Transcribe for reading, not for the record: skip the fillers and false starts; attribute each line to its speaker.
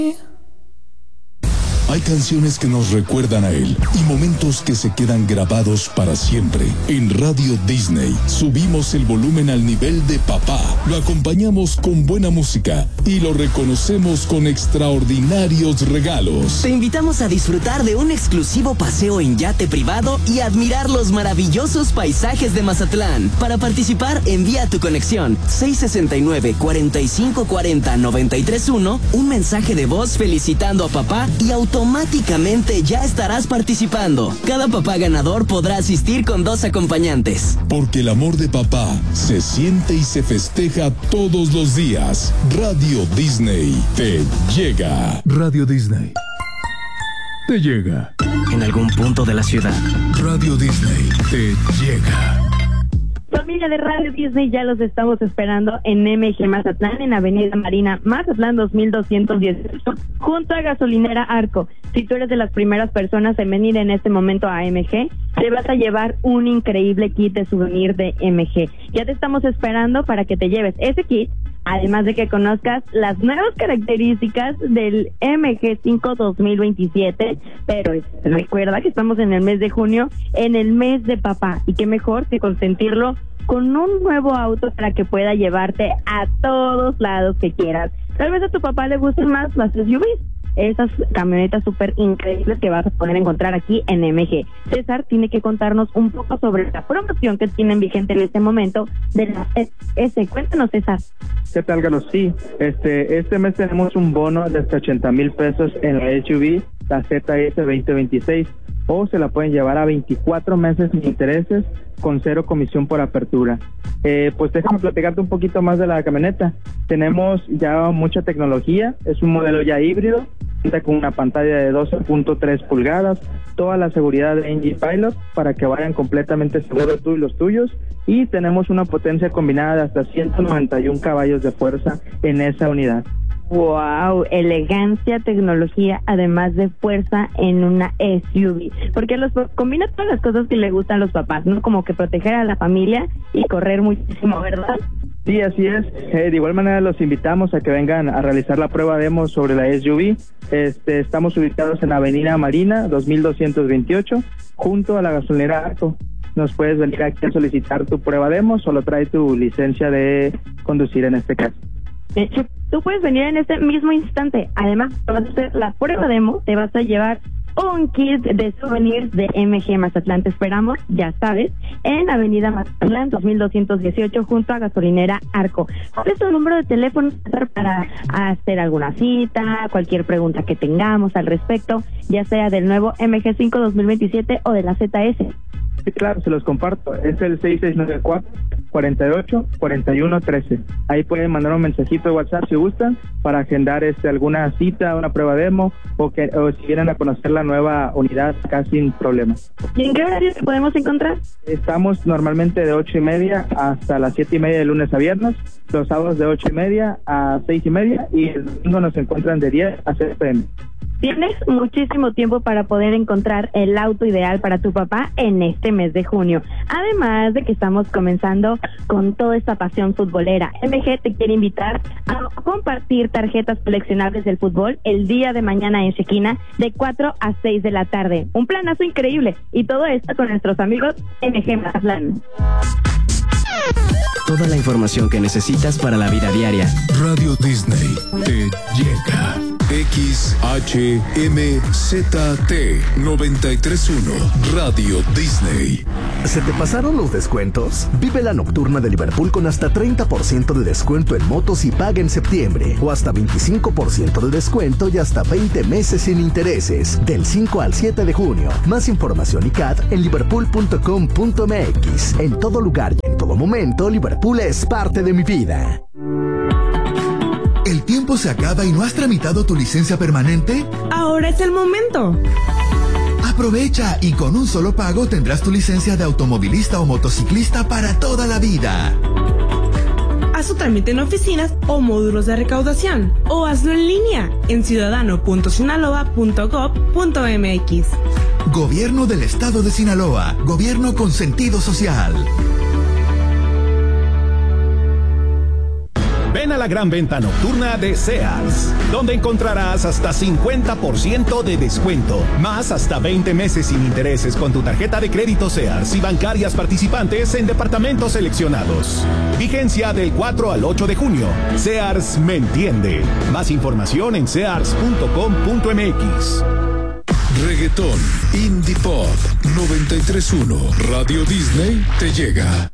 Speaker 1: Hay canciones que nos recuerdan a él y momentos que se quedan grabados para siempre. En Radio Disney subimos el volumen al nivel de papá, lo acompañamos con buena música y lo reconocemos con extraordinarios regalos.
Speaker 2: Te invitamos a disfrutar de un exclusivo paseo en yate privado y admirar los maravillosos paisajes de Mazatlán. Para participar, envía tu conexión 669-4540-931, un mensaje de voz felicitando a papá y automáticamente ya estarás participando. Cada papá ganador podrá asistir con 2 acompañantes.
Speaker 1: Porque el amor de papá se siente y se festeja todos los días. Radio Disney te llega. Radio Disney te llega.
Speaker 2: En algún punto de la ciudad.
Speaker 1: Radio Disney te llega.
Speaker 3: Familia de Radio Disney, ya los estamos esperando en MG Mazatlán, en Avenida Marina, Mazatlán 2218, junto a Gasolinera Arco. Si tú eres de las primeras personas en venir en este momento a MG, te vas a llevar un increíble kit de souvenir de MG. Ya te estamos esperando para que te lleves ese kit, además de que conozcas las nuevas características del MG5 2027, pero recuerda que estamos en el mes de junio, en el mes de papá, y qué mejor que consentirlo con un nuevo auto para que pueda llevarte a todos lados que quieras. Tal vez a tu papá le gusten más las SUVs, esas camionetas súper increíbles que vas a poder encontrar aquí en MG. César tiene que contarnos un poco sobre la promoción que tienen vigente en este momento de la S. Cuéntanos, César.
Speaker 4: ¿Qué tal, Galo? Sí, este mes tenemos un bono de hasta 80,000 pesos en la SUV, la ZS 2026, o se la pueden llevar a 24 meses sin intereses con 0 comisión por apertura. Pues déjame platicarte un poquito más de la camioneta. Tenemos ya mucha tecnología, es un modelo ya híbrido, cuenta con una pantalla de 12.3 pulgadas, toda la seguridad de NG Pilot para que vayan completamente seguros tú y los tuyos, y tenemos una potencia combinada de hasta 191 caballos de fuerza en esa unidad.
Speaker 3: Wow, elegancia, tecnología, además de fuerza en una SUV, porque combina todas las cosas que le gustan a los papás, ¿no? Como que proteger a la familia y correr muchísimo, ¿verdad?
Speaker 4: Sí, así es. De igual manera los invitamos a que vengan a realizar la prueba demo sobre la SUV. Estamos ubicados en Avenida Marina 2228, junto a la gasolinera Arco. Nos puedes venir aquí a solicitar tu prueba demo, solo trae tu licencia de conducir en este caso.
Speaker 3: Tú puedes venir en este mismo instante. Además, vas a hacer la prueba demo, te vas a llevar un kit de souvenirs de MG Mazatlán. Te esperamos, ya sabes, en Avenida Mazatlán 2218, junto a Gasolinera Arco. ¿Cuál es tu número de teléfono para hacer alguna cita, cualquier pregunta que tengamos al respecto, ya sea del nuevo MG5 2027 o de la ZS?
Speaker 4: Sí, claro, se los comparto. Es el 6694-484113. Ahí pueden mandar un mensajito de WhatsApp si gustan para agendar alguna cita, una prueba demo o si quieren a conocer la nueva unidad acá sin problemas.
Speaker 3: ¿Y en qué horario te podemos encontrar?
Speaker 4: Estamos normalmente de 8:30 hasta las 7:30 de lunes a viernes, los sábados de 8:30 a 6:30 y el domingo nos encuentran de 10 a 6 p.m.
Speaker 3: Tienes muchísimo tiempo para poder encontrar el auto ideal para tu papá en este mes de junio. Además de que estamos comenzando con toda esta pasión futbolera. MG te quiere invitar a compartir tarjetas coleccionables del fútbol el día de mañana en Shekina de 4 a 6 de la tarde. Un planazo increíble. Y todo esto con nuestros amigos MG Mazatlán.
Speaker 2: Toda la información que necesitas para la vida diaria.
Speaker 1: Radio Disney te llega. XHMZT 931 Radio Disney.
Speaker 5: ¿Se te pasaron los descuentos? Vive la nocturna de Liverpool con hasta 30% de descuento en motos y paga en septiembre, o hasta 25% de descuento y hasta 20 meses sin intereses, del 5 al 7 de junio. Más información y CAT en liverpool.com.mx. En todo lugar y en todo momento, Liverpool es parte de mi vida.
Speaker 6: ¿El tiempo se acaba y no has tramitado tu licencia permanente?
Speaker 7: Ahora es el momento.
Speaker 6: Aprovecha y con un solo pago tendrás tu licencia de automovilista o motociclista para toda la vida.
Speaker 7: Haz tu trámite en oficinas o módulos de recaudación, o hazlo en línea en ciudadano.sinaloa.gov.mx.
Speaker 6: Gobierno del Estado de Sinaloa. Gobierno con sentido social.
Speaker 8: Ven a la gran venta nocturna de Sears, donde encontrarás hasta 50% de descuento, más hasta 20 meses sin intereses con tu tarjeta de crédito Sears y bancarias participantes en departamentos seleccionados. Vigencia del 4 al 8 de junio. Sears me entiende. Más información en sears.com.mx.
Speaker 1: Reggaetón, Indie Pop, 93.1, Radio Disney te llega.